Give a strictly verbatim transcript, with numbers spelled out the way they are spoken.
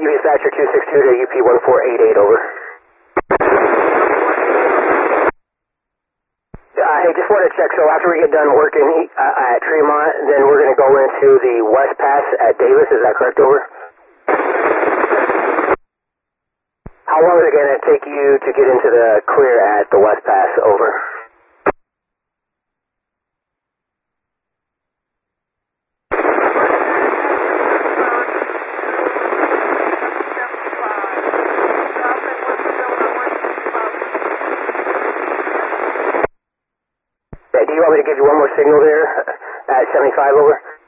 U B Dispatcher two six two to U P one four eight eight, over. Uh, hey, just want to check, so after we get done working uh, at Tremont, then we're going to go into the West Pass at Davis, is that correct, over? How long is it going to take you to get into the clear at the West Pass, over? Do you want me to give you one more signal there at seventy-five, over?